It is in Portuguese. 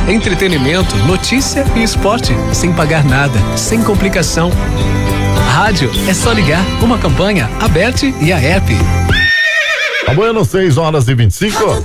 Entretenimento, notícia e esporte, sem pagar nada, sem complicação. Rádio é só ligar. Uma campanha, Aberte e a app. Bueno, 6 horas e 25.